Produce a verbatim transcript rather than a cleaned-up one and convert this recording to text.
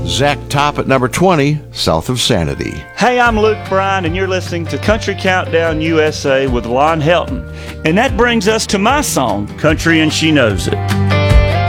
Zach Top at number twenty, South of Sanity. Hey, I'm Luke Bryan, and you're listening to Country Countdown U S A with Lon Helton. And that brings us to my song, Country and She Knows It.